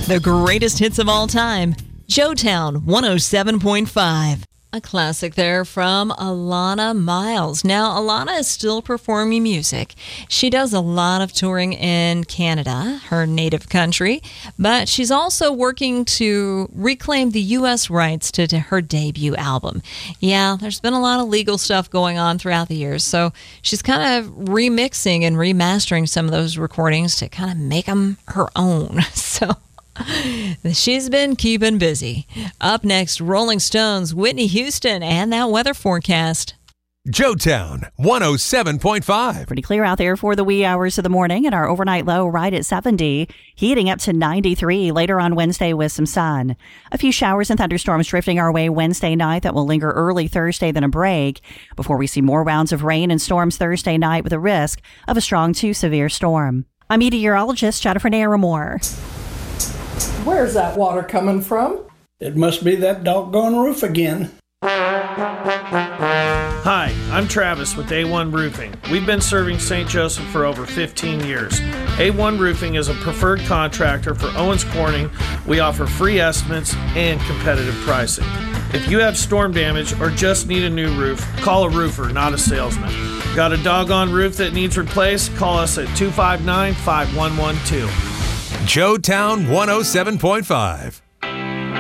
The greatest hits of all time. Joetown 107.5. A classic there from Alana Miles. Now, Alana is still performing music. She does a lot of touring in Canada, her native country, but she's also working to reclaim the U.S. rights to her debut album. Yeah, there's been a lot of legal stuff going on throughout the years, so she's kind of remixing and remastering some of those recordings to kind of make them her own. So she's been keeping busy. Up next, Rolling Stones, Whitney Houston, and that weather forecast. Joetown 107.5. Pretty clear out there for the wee hours of the morning, and our overnight low right at 70, heating up to 93 later on Wednesday with some sun. A few showers and thunderstorms drifting our way Wednesday night that will linger early Thursday, then a break, before we see more rounds of rain and storms Thursday night with a risk of a strong to severe storm. I'm meteorologist Jennifer Naramore. Where's that water coming from? It must be that doggone roof again. Hi, I'm Travis with A1 Roofing. We've been serving St. Joseph for over 15 years. A1 Roofing is a preferred contractor for Owens Corning. We offer free estimates and competitive pricing. If you have storm damage or just need a new roof, call a roofer, not a salesman. Got a doggone roof that needs replaced? Call us at 259-5112. Joetown 107.5.